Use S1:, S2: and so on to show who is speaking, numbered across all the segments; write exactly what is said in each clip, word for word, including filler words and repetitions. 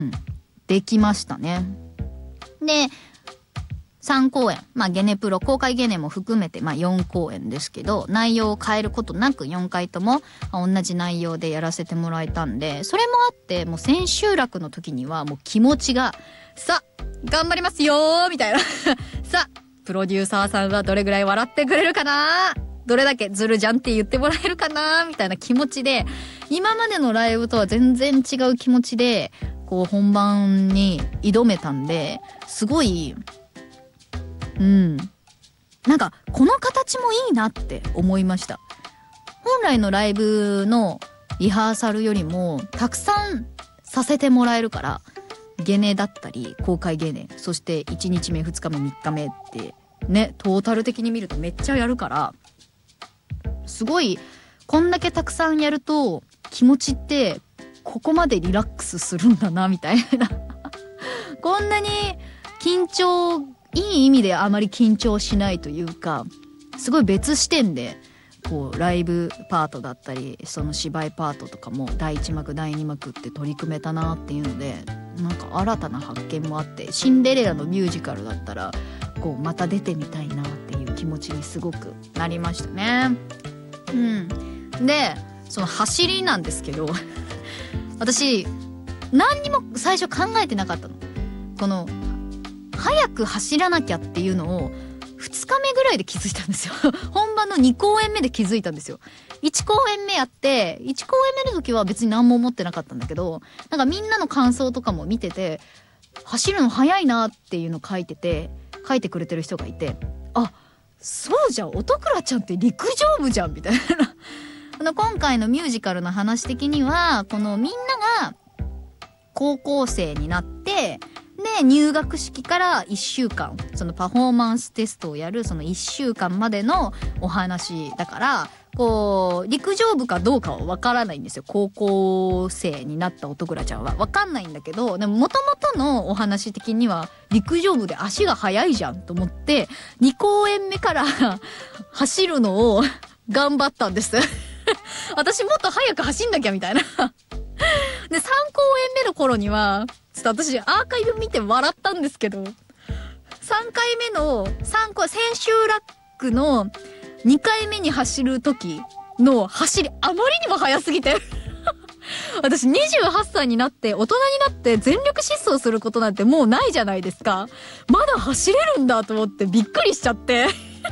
S1: できましたね。でさん公演、まあゲネプロ公開ゲネも含めてまあよん公演ですけど、内容を変えることなくよんかいとも同じ内容でやらせてもらえたんで、それもあってもう千秋楽の時にはもう気持ちがさあ頑張りますよーみたいなさあプロデューサーさんはどれぐらい笑ってくれるかな、どれだけずるじゃんって言ってもらえるかなみたいな気持ちで、今までのライブとは全然違う気持ちでこう本番に挑めたんで、すごいうんなんかこの形もいいなって思いました。本来のライブのリハーサルよりもたくさんさせてもらえるから、ゲネだったり公開ゲネ、そしていちにちめふつかめみっかめってね、トータル的に見るとめっちゃやるから、すごいこんだけたくさんやると気持ちってここまでリラックスするんだなみたいなこんなに緊張、いい意味であまり緊張しないというか、すごい別視点でこうライブパートだったりその芝居パートとかもだいいち幕だいに幕って取り組めたなっていうので、なんか新たな発見もあって、シンデレラのミュージカルだったらこうまた出てみたいなっていう気持ちにすごくなりましたね。うん、でその走りなんですけど私何にも最初考えてなかったの。この早く走らなきゃっていうのをふつかめぐらいで気づいたんですよ本番のに公演目で気づいたんですよ。いち公演目やっていち公演目の時は別に何も思ってなかったんだけど、なんかみんなの感想とかも見てて、走るの早いなっていうの書いてて書いてくれてる人がいて、あ、そうじゃん、音倉ちゃんって陸上部じゃんみたいなあの今回のミュージカルの話的には、このみんなが高校生になってで入学式からいっしゅうかんそのパフォーマンステストをやるそのいっしゅうかんまでのお話だから、こう陸上部かどうかは分からないんですよ。高校生になった音倉ちゃんは分かんないんだけど、でも元々のお話的には陸上部で足が速いじゃんと思ってに公演目から走るのを頑張ったんです私もっと早く走んなきゃみたいなでさん公演目の頃にはちょっと私アーカイブ見て笑ったんですけど、さんかいめのさんこ千秋楽のにかいめに走る時の走りあまりにも速すぎて私にじゅうはっさいになって大人になって全力疾走することなんてもうないじゃないですか。まだ走れるんだと思ってびっくりしちゃって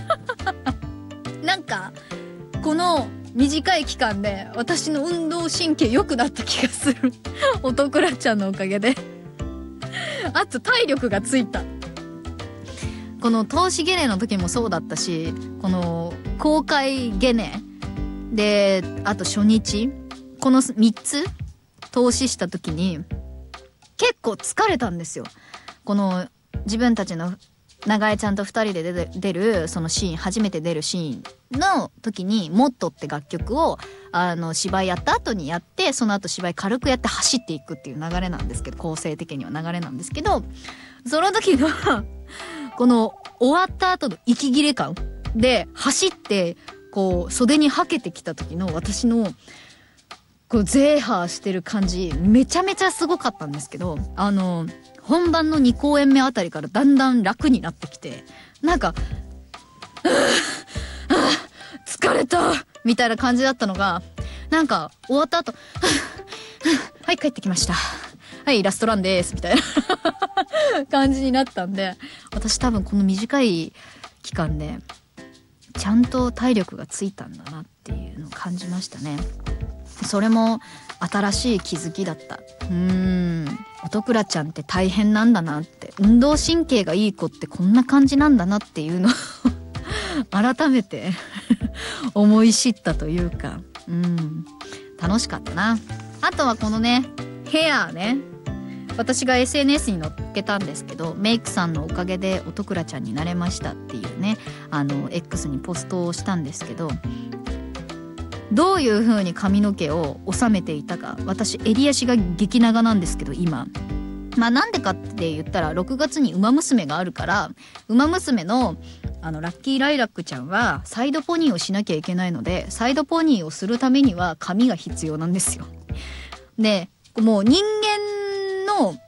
S1: なんかこの短い期間で私の運動神経良くなった気がする音倉ちゃんのおかげであと体力がついた。この投資ゲネの時もそうだったし、この公開ゲネであと初日このみっつ投資した時に結構疲れたんですよ。この自分たちの長江ちゃんとふたりで出る、出るそのシーン、初めて出るシーンの時にモットって楽曲をあの芝居やった後にやって、その後芝居軽くやって走っていくっていう流れなんですけど、構成的には流れなんですけど、その時のこの終わった後の息切れ感で走ってこう袖にはけてきた時の私のこうゼーハーしてる感じめちゃめちゃすごかったんですけど、あの本番のに公演目あたりからだんだん楽になってきて、なんか疲れたみたいな感じだったのが、なんか終わった後はい帰ってきました、はいラストランですみたいな感じになったんで、私多分この短い期間でちゃんと体力がついたんだなっていうのを感じましたね。それも新しい気づきだった。うーん、音倉ちゃんって大変なんだなって、運動神経がいい子ってこんな感じなんだなっていうのを改めて思い知ったというか、うん、楽しかったな。あとはこのねヘアね、私が エスエヌエス に載っけたんですけど、メイクさんのおかげで音倉ちゃんになれましたっていうね、あの X にポストをしたんですけど、どういう風に髪の毛を収めていたか、私襟足が激長なんですけど今、まあなんでかって言ったらろくがつにウマ娘があるから、ウマ娘のあのラッキーライラックちゃんはサイドポニーをしなきゃいけないので、サイドポニーをするためには髪が必要なんですよ。でもう人間も